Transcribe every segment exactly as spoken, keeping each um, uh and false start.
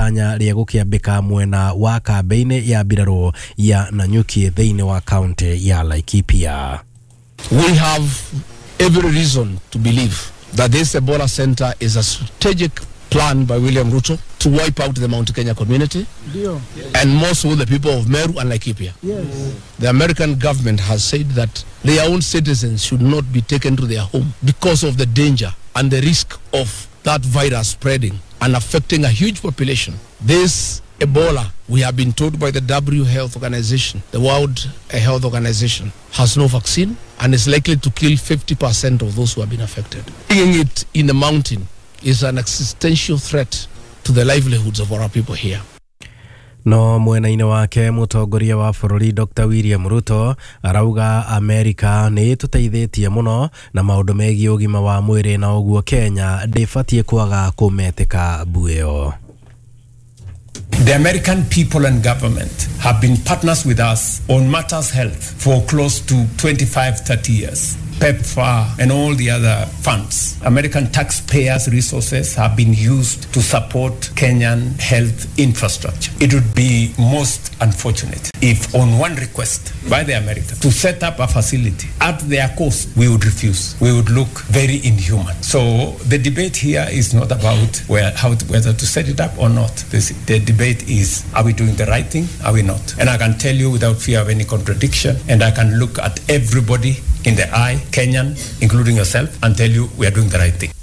itanya ria gukiambika mwena wa kambeini ya Biraro ya Nanyuki thiini wa county ya Laikipia. We have every reason to believe that this Ebola center is a strategic plan by William Ruto to wipe out the Mount Kenya community, yes. and more so the people of Meru and Laikipia. Yes. The American government has said that their own citizens should not be taken to their home because of the danger and the risk of that virus spreading and affecting a huge population. This Ebola, we have been told by the W Health Organization, the World Health Organization, has no vaccine and is likely to kill fifty percent of those who have been affected. Bringing it in the mountain is an existential threat to the livelihoods of our people here. No mwena-ini wake mutongoria wa bururi Doctor William Ruto arauga America ni tuteithĩtie muno na maundu megie ugima wa mwiri na uguo Kenya ndibatie kwaga kumeteka buyo. The American people and government have been partners with us on matters health for close to twenty-five, thirty years. PEPFAR and all the other funds. American taxpayers' resources have been used to support Kenyan health infrastructure. It would be most unfortunate if on one request by the Americans to set up a facility at their cost, we would refuse. We would look very inhuman. So the debate here is not about where, how to, whether to set it up or not. This, the debate is, are we doing the right thing? Are we not? And I can tell you without fear of any contradiction, and I can look at everybody in the eye, Kenyan, including yourself, and tell you we are doing the right thing.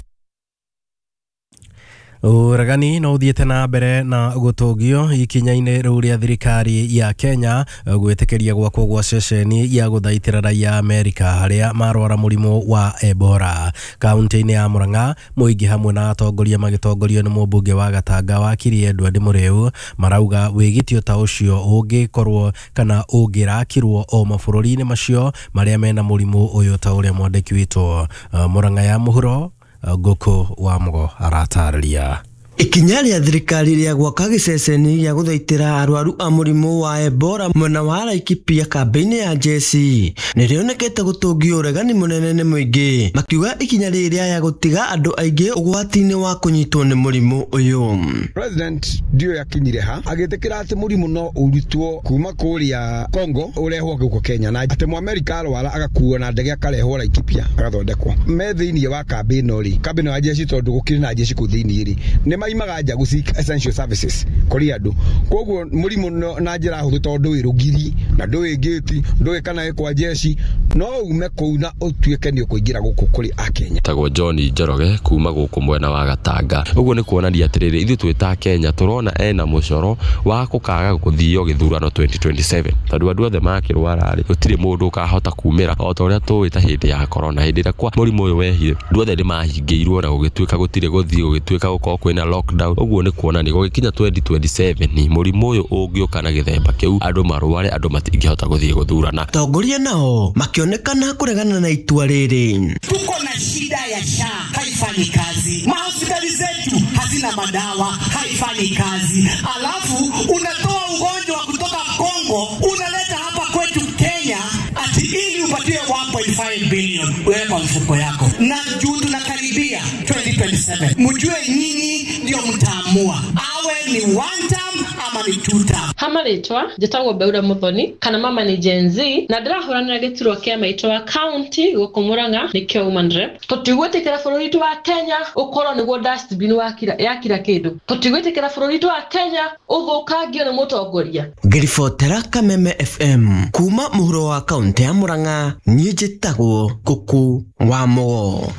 Uragani no uthiete na mbere na gutugio ikinya-ini riu ria thirikari ya Kenya gwitikiria gwakwo gwa ceceni ya guthaitira raia America haria marwara murimu wa Ebola. Kaunti-ini ya Murang'a muingi hamwe na atongoria magitongorio ni mubunge wa Gatanga wa Kiri Edward Mureu marauga wigitio ta ucio ungikorwo kana ungirakirwo o mabũrũri-ini macio maria mena murimu uyu ta uria mwandiki witu Murang'a ya muhuro Goko wa Mugo aratarĩria. Ikinya ria thirikari ria gwaka giceceni ya guthaitira arwaru a murimu wa Ebola mwena wa Laikipia kambeini ya Jesi nirionekete gutungio uregani munene ni muingi makiuga ikinya riria ya gutiga andu aingi ugwati-ini wa kunyitwo ni murimu uyu. President dio yakinyire ha agitikira ati murimu no urutwo kuma kuria Congo urehwo guko Kenya na ati mu America arwara agakuo na ndege akarehwo Laikipia agathondekwo me thiini wa kambeini ori kambeini wa Jesi tondu gukiri na Jesi ku thiini ri ni magaja gusik essential services kuri andu koguo murimu na njira huthu tondu wirugiri na ndui gate ndui kana kwa Jeshi no ume kuuna utuike ni kuingira guku kuri a Kenya. Tago John Njoroge kuma guku mwena wa Gatanga uguo ni kuonania atiriri ithu twita Kenya turona ena mucoro wa kukaga guthio githurano twenty twenty-seven tondu andu othe makirwara ri gutire mundu ukahota kumira o ta uria tuwita hindi ya corona hindi ira kwa murimu uyu wehire ndu othe ni mahingirwo na gugituika gutire guthio gugituika guko kwina lockdown uguo ni kuona ni gukinya twenty twenty-seven ni murimu uyu ungioka na githemba kiu andu marware andu matingihota guthie guthurana. Tongoria nao makionekana kuregana na itua riri. Tuko na shida ya S H A haifanyi kazi, mahospitali zetu hazina madawa haifanyi kazi, alafu unatoa ugonjwa kutoka Kongo unaleta hapa kwetu Kenya ati ili upatie one point five billion wewe kwa mfuko yako, na juu tunakaribia twenty twenty-seven mjue nyinyi ndio mtaamua awe ni one term ama ni two term. Hamaritwa jetagwo Beura Muthoni kana mama ni Gen Z na ndirahuranira giturwa kia maitwa county guku Murang'a ni kyo woman rep tutigwetekera bururi wa Kenya ukoro niguo dustbin wa kira ya kira kindu tutigwetekera bururi wa Kenya uthukangio ni mutongoria. Ngiribotera Kameme F M kuma muhuro wa county ya Murang'a nie jetagwo Guku wa Mugo.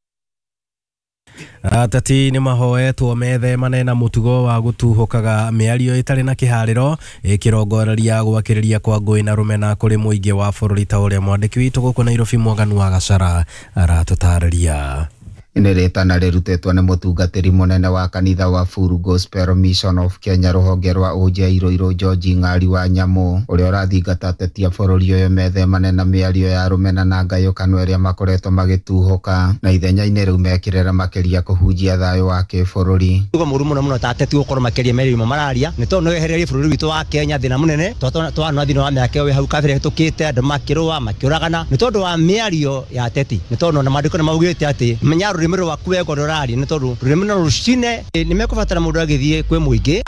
Atati ni mahoetwo methemane na mutugo wa gutuhukaga miario itari na kihariro ikirongoreria gwakiriria kwa ngui na rumena kuri muingi wa bururi ta uria mwandiki witu guku Nairobi Mwaganu wa Gacara aratutariria. Ineretana rirutetwo ni mutungatiri munene wa kanitha wa Full Gospel Mission of Kenya ruhonge rwa Ujairo iro George Ng'ari wa Nyamu uria urathingata ateti a bururi uyu methemane na miario ya rumena na ngayukano iria makoretwo magituhuka na ithenya-ini riu mekirera makiria kuhunjia thayo wa kibururi. Tugo murumu na muno ta ateti gukorwo makiria merio mararia ni tondu wehererie bururi witu wa Kenya thina munene twana thina wa miaka we hau kabere hitukite andu makirwa makiuragana ni tondu wa miario ya ateti ni tondu na mandiko ni maugite ati menya rurimi rwaku wego rurari ni tondu rurimi no rucine ni mekubatara mundu agithie kwe muingi